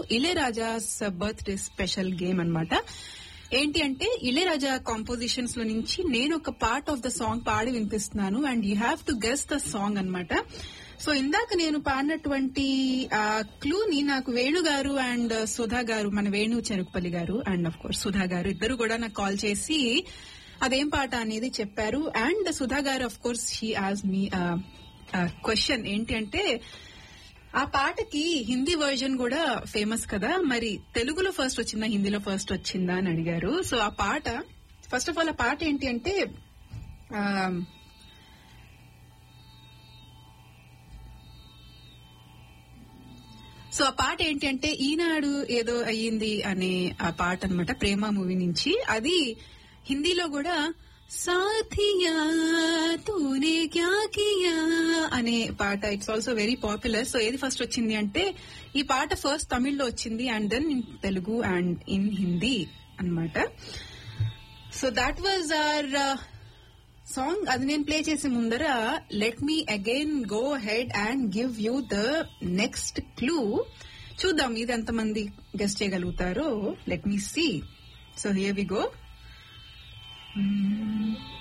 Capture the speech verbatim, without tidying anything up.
Ilaiyaraaja's birthday special game అన్నమాట. ఏంటి అంటే ఇళయరాజా కాంపోజిషన్స్ లో నుంచి నేను ఒక పార్ట్ ఆఫ్ ద సాంగ్ పాడి వినిపిస్తున్నాను and you have to guess the song అన్నమాట. సో ఇందాక నేను పాడినటువంటి ఆ క్లూ ని నాకు వేణు గారు అండ్ సుధా గారు, మన వేణు చెరుకుపల్లి గారు అండ్ ఆఫ్ కోర్స్ సుధా గారు ఇద్దరు కూడా నాకు కాల్ చేసి అదేం పాట అనేది చెప్పారు. అండ్ సుధా గారు of course she as me question ఏంటి అంటే ఆ పాటకి హిందీ వర్జన్ కూడా ఫేమస్ కదా, మరి తెలుగులో ఫస్ట్ వచ్చిందా హిందీలో ఫస్ట్ వచ్చిందా అని అడిగారు. సో ఆ పాట ఫస్ట్ ఆఫ్ ఆల్ ఆ పాట ఏంటి అంటే సో ఆ పాట ఏంటి అంటే ఈనాడు ఏదో అయ్యింది అనే ఆ పాట అన్నమాట, ప్రేమ మూవీ నుంచి. అది హిందీలో కూడా సాథియా తూనే క్యా కియా అనే పాట it's also very popular. So ఏది ఫస్ట్ వచ్చింది అంటే ఈ పాట ఫస్ట్ తమిళ్లో వచ్చింది and then in Telugu and in Hindi అన్నమాట. So that was our song. అది నేను ప్లే చేసే ముందర let me again go head and give you the next clue. చూద్దాం ఇది ఎంతమంది guest చేయగలుగుతారో. Let me see. So here we go. Mm-hmm.